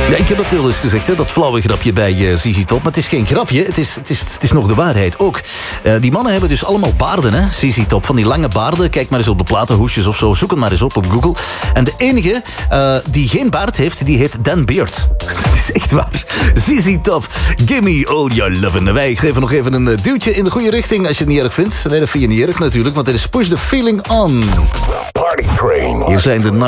Ja, ik heb dat wel eens gezegd, hè, dat flauwe grapje bij ZZ Top. Maar het is geen grapje, het is nog de waarheid ook. Die mannen hebben dus allemaal baarden, hè, ZZ Top. Van die lange baarden. Kijk maar eens op de platenhoesjes of zo. Zoek het maar eens op Google. En de enige die geen baard heeft, die heet Dan Beard. Dat is echt waar. ZZ Top, gimme all your lovin'. Wij geven nog even een duwtje in de goede richting als je het niet erg vindt. Nee, dat vind je niet erg natuurlijk, want dit is Push the Feeling On. Party Train. Hier zijn de